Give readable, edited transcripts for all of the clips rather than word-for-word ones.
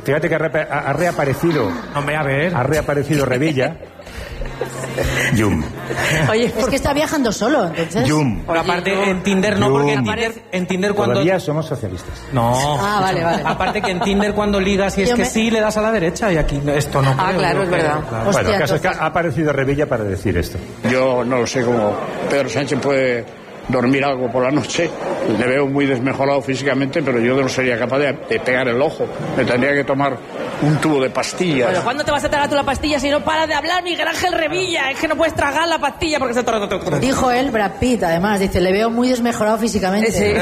fíjate que ha reaparecido. Hombre, a ver. Ha reaparecido Revilla. Yum. Oye, es que está viajando solo, entonces. Yum. Pero aparte en Tinder no, porque en Tinder cuando... Todavía somos socialistas. No. Ah, vale. Aparte que en Tinder cuando ligas y es que sí, le das a la derecha y aquí esto no. Ah, claro, es verdad. Claro. Bueno, el caso es que ha aparecido Revilla para decir esto. Yo no lo sé cómo Pedro Sánchez puede dormir algo por la noche. Le veo muy desmejorado físicamente, pero yo no sería capaz de pegar el ojo. Me tendría que tomar un tubo de pastillas. Bueno, ¿cuándo te vas a tragar tú la pastilla si no paras de hablar, Miguel Ángel Revilla? Es que no puedes tragar la pastilla porque se... Dijo él, Brad Pitt, además, dice, le veo muy desmejorado físicamente. Sí.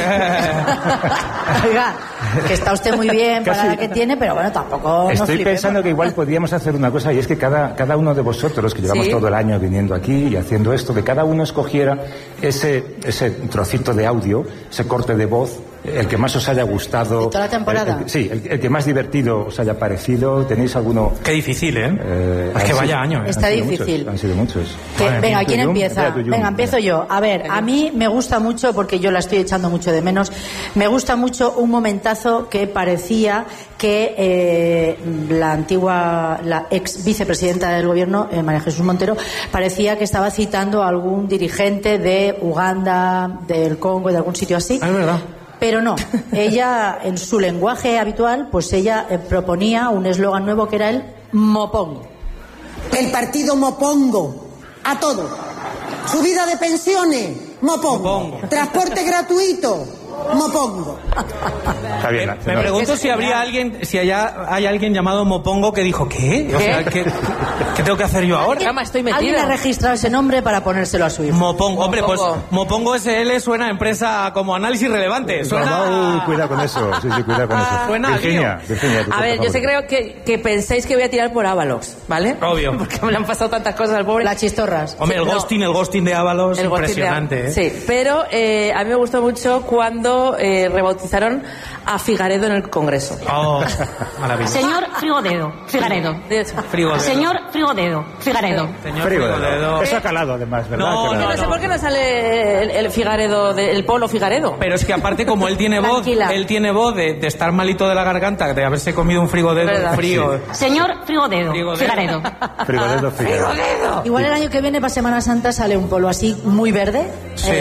Oiga, que está usted muy bien para la que tiene, pero bueno, tampoco Estoy pensando que igual podríamos hacer una cosa, y es que cada uno de vosotros, que llevamos todo el año viniendo aquí y haciendo esto, que cada uno escogiera ese trocito de audio, ese corte de voz, el que más os haya gustado. ¿De toda la temporada? El que más divertido os haya parecido. ¿Tenéis alguno? Qué difícil, ¿eh? Es que vaya año. Está difícil. Han sido muchos. Venga, ¿quién empieza? Venga, empiezo yo. A ver, a mí me gusta mucho, porque yo la estoy echando mucho de menos, me gusta mucho un momentazo que parecía que la ex vicepresidenta del gobierno, María Jesús Montero, parecía que estaba citando a algún dirigente de Uganda, del Congo, de algún sitio así. Ah, es verdad. Pero no, ella, en su lenguaje habitual, pues ella proponía un eslogan nuevo que era el Mopongo. El partido Mopongo, a todo. Subida de pensiones, Mopongo. Transporte gratuito, Mopongo. Está bien. Me pregunto si habría alguien, si hay alguien llamado Mopongo que dijo, ¿qué? O sea, ¿qué tengo que hacer yo ahora? Estoy Alguien metida. ha registrado ese nombre para ponérselo a su hijo. Mopongo. Hombre, pues Mopongo SL suena a empresa como análisis relevante. Suena... cuidado con eso. Sí, cuidado con eso. Suena Virginia, A ver, yo sé, creo que pensáis que voy a tirar por Ábalos, ¿vale? Obvio. Porque me le han pasado tantas cosas al pobre. Las chistorras. Hombre, el ghosting de Ábalos, El ghosting impresionante, ¿eh? Sí, pero a mí me gustó mucho cuando rebautizaron a Figaredo en el Congreso. Oh, maravilloso. Señor Frigodedo, Figaredo. Frigodedo. Señor Frigodedo, Figaredo. Señor Frigodedo. Eso ha calado, además, ¿verdad? No, No sé por qué no sale el Figaredo, el Polo Figaredo. Pero es que aparte, como él tiene voz, de estar malito de la garganta, de haberse comido un frigodedo frío. Sí. Señor Frigodedo, Figaredo. Frigodedo. Igual el año que viene, para Semana Santa, sale un polo así muy verde. Sí.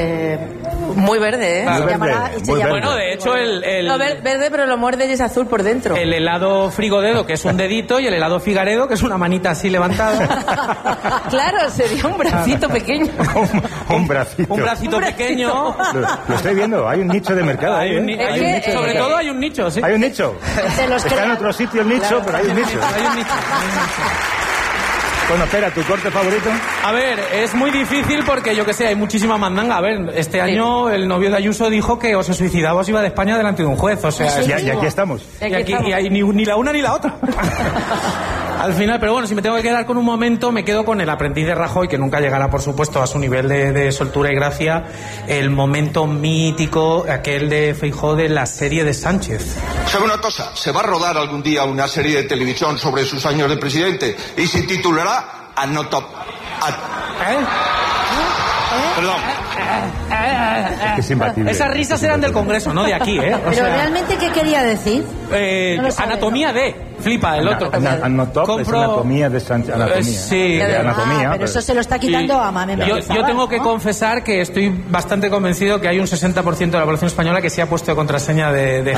Muy verde, ¿eh? Claro. Bueno, de hecho, No, verde, pero lo muerde y es azul por dentro. el helado frigodedo, que es un dedito, y el helado figaredo, que es una manita así levantada. Claro, sería un bracito pequeño. Un bracito. Un bracito pequeño. Lo estoy viendo, hay un nicho de mercado. Hay un nicho. Sobre todo hay un nicho, sí. Hay un nicho. Está en otro sitio el nicho, pero hay un nicho. Hay un nicho. Bueno, espera, ¿tu corte favorito? A ver, es muy difícil porque, yo que sé, hay muchísima mandanga. A ver, este año el novio de Ayuso dijo que o se suicidaba o se iba de España delante de un juez. O sea, Y aquí estamos. y hay ni la una ni la otra. Al final, pero bueno, si me tengo que quedar con un momento, me quedo con el aprendiz de Rajoy, que nunca llegará, por supuesto, a su nivel de soltura y gracia. El momento mítico, aquel de Feijóo de la serie de Sánchez. ¿Sabe una cosa? Se va a rodar algún día una serie de televisión sobre sus años de presidente y se titulará Anotop. Perdón. Es imbatible. Esas risas eran del Congreso, no de aquí, ¿eh? O Pero sea, realmente, ¿qué quería decir? No lo sabe, anatomía de... Flipa, el otro. Anotop es anatomía de Sánchez. Anatomía. Sí. De anatomía. Pero eso se lo está quitando a Mame. Yo tengo que confesar que estoy bastante convencido que hay un 60% de la población española que se ha puesto de contraseña de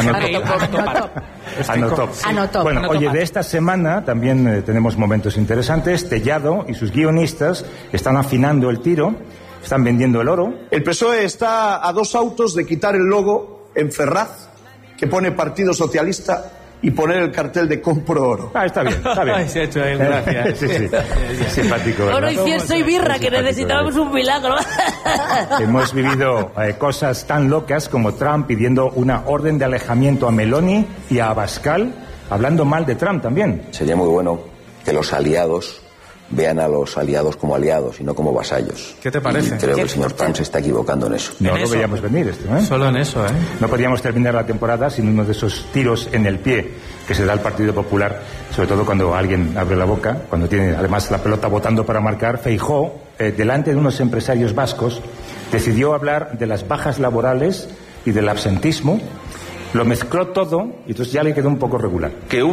Anotop. Bueno, oye, de esta semana también tenemos momentos interesantes. Tellado y sus guionistas están afinando el tiro, están vendiendo el oro. El PSOE está a 2 autos de quitar el logo en Ferraz, que pone Partido Socialista, y poner el cartel de compro oro. Está bien, está bien. Ay, se ha hecho él, gracias. Sí. Simpático, ¿verdad? Oro y cienzo y birra, que necesitábamos un milagro. Hemos vivido cosas tan locas como Trump pidiendo una orden de alejamiento a Meloni y a Abascal, hablando mal de Trump también. Sería muy bueno que los aliados vean a los aliados como aliados y no como vasallos. ¿Qué te parece? Y creo que el señor Trump se está equivocando en eso. No lo veíamos venir esto, ¿eh? Solo en eso, ¿eh? No podíamos terminar la temporada sin uno de esos tiros en el pie que se da al Partido Popular, sobre todo cuando alguien abre la boca, cuando tiene además la pelota botando para marcar. Feijóo, delante de unos empresarios vascos, decidió hablar de las bajas laborales y del absentismo, lo mezcló todo y entonces ya le quedó un poco regular.